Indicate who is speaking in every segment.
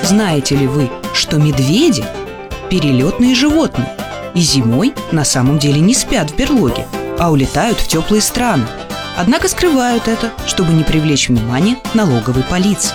Speaker 1: Знаете ли вы, что медведи – перелетные животные, и зимой на самом деле не спят в берлоге, а улетают в теплые страны. Однако скрывают это, чтобы не привлечь внимание налоговой полиции.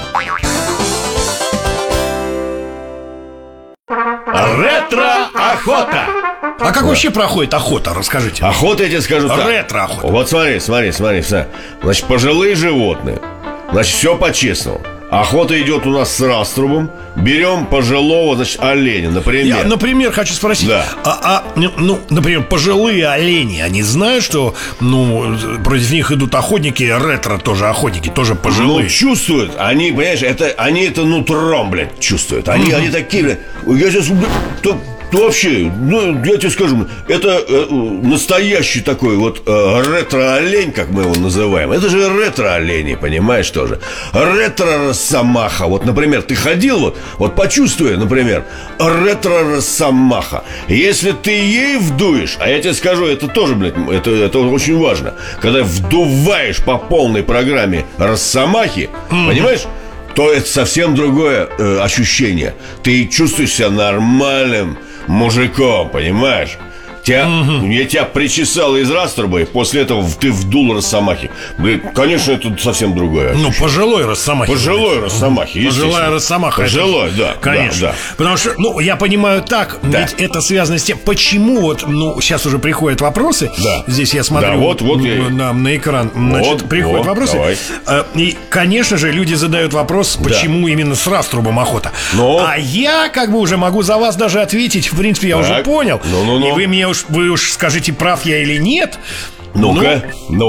Speaker 2: Ретро-охота!
Speaker 3: А как вообще проходит охота, расскажите?
Speaker 2: Охота, я тебе скажу так.
Speaker 3: Ретро-охота.
Speaker 2: Вот смотри. Значит, пожилые животные. Значит, все по-честному. Охота идет у нас с раструбом. Берем пожилого, значит, оленя, например.
Speaker 3: Я, например, хочу спросить,
Speaker 2: да.
Speaker 3: Например, пожилые олени, они знают, что, против них идут охотники, ретро тоже охотники, тоже пожилые?
Speaker 2: Ну, чувствуют, они, понимаешь, они это нутром, блядь, чувствуют. Они такие, блядь, я сейчас, вообще, я тебе скажу, это настоящий такой вот ретро-олень, как мы его называем. Это же ретро-олени, понимаешь, тоже. Ретро-росомаха. Вот, например, ты ходил, вот почувствуй, например, ретро-росомаха. Если ты ей вдуешь, а я тебе скажу, это тоже, блядь, это очень важно. Когда вдуваешь по полной программе росомахи, понимаешь, то это совсем другое ощущение. Ты чувствуешь себя нормальным мужиком, понимаешь? Я тебя причесал из раструба, и после этого ты вдул росомахи. Блин, конечно, это совсем другое.
Speaker 3: Пожилой росомахи.
Speaker 2: Пожилой росомахи,
Speaker 3: пожилая росомаха.
Speaker 2: Пожилой, да.
Speaker 3: Конечно.
Speaker 2: Да.
Speaker 3: Потому что, я понимаю так, ведь это связано с тем, почему сейчас уже приходят вопросы.
Speaker 2: Да.
Speaker 3: Здесь я смотрю на экран. Значит, приходят вопросы.
Speaker 2: Давай.
Speaker 3: И, конечно же, люди задают вопрос, почему именно с раструбом охота. А я уже могу за вас даже ответить. В принципе, я уже понял. И вы уж скажите, прав я или нет.
Speaker 2: Ну-ка,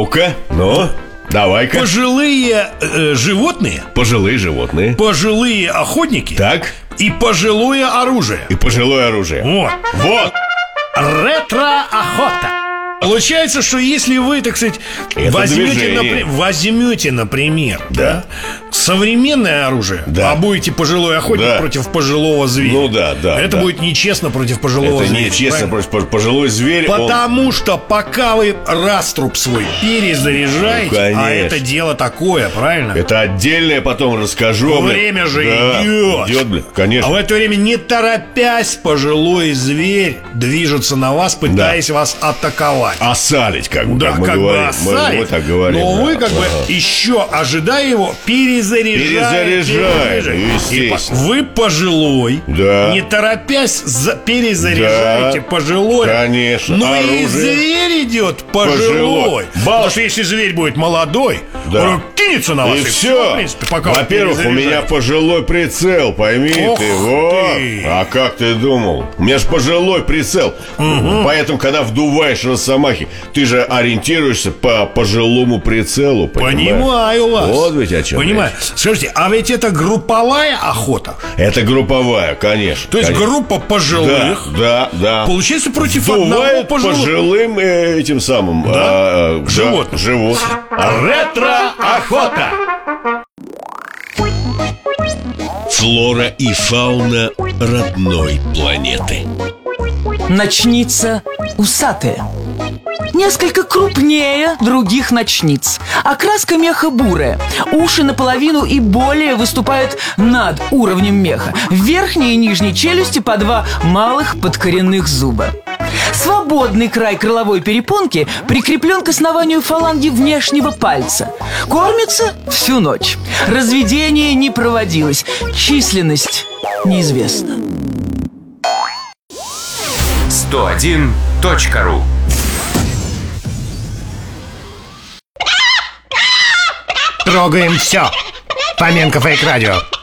Speaker 2: давай-ка.
Speaker 3: Пожилые животные.
Speaker 2: Пожилые животные.
Speaker 3: Пожилые охотники.
Speaker 2: Так.
Speaker 3: И пожилое оружие.
Speaker 2: Вот.
Speaker 3: Ретро-охота. Получается, что если вы, так сказать, возьмете, например, современное оружие, а будете пожилой охотник против пожилого зверя, это будет нечестно против пожилого зверя.
Speaker 2: Это нечестно против пожилого зверя.
Speaker 3: Потому что пока вы раструб свой перезаряжаете, а это дело такое, правильно?
Speaker 2: Это отдельное, потом расскажу.
Speaker 3: Время же идет,
Speaker 2: блин, конечно.
Speaker 3: А в это время, не торопясь, пожилой зверь движется на вас, пытаясь вас атаковать.
Speaker 2: Осалить, мы так говорим.
Speaker 3: Но вы еще, ожидая его, перезаряжаете.
Speaker 2: Естественно.
Speaker 3: Вы пожилой, не торопясь, перезаряжаете пожилой.
Speaker 2: Конечно.
Speaker 3: Но и зверь идет пожилой. Потому что если зверь будет молодой, он кинется на вас.
Speaker 2: И все. Во-первых, у меня пожилой прицел, пойми ты. А как ты думал? У меня же пожилой прицел. Поэтому, когда вдуваешь росомахи, ты же ориентируешься по пожилому прицелу, понимаешь?
Speaker 3: Понимаю вас.
Speaker 2: Вот ведь о чем.
Speaker 3: Понимаю. Скажите, а ведь это групповая охота?
Speaker 2: Это групповая, конечно.
Speaker 3: То есть группа пожилых.
Speaker 2: Да.
Speaker 3: Получается, против одного
Speaker 2: пожилым этим самым животным.
Speaker 3: Ретро-охота.
Speaker 4: Флора и фауна родной планеты.
Speaker 1: Ночница усатая. Несколько крупнее других ночниц. Окраска меха бурая. Уши наполовину и более выступают над уровнем меха. В верхней и нижней челюсти по 2 малых подкоренных зуба. Свободный край крыловой перепонки прикреплен к основанию фаланги внешнего пальца. Кормится всю ночь. Разведение не проводилось. Численность неизвестна.
Speaker 5: 101.ru.
Speaker 3: Трогаем все. Фоменко Фейк Радио.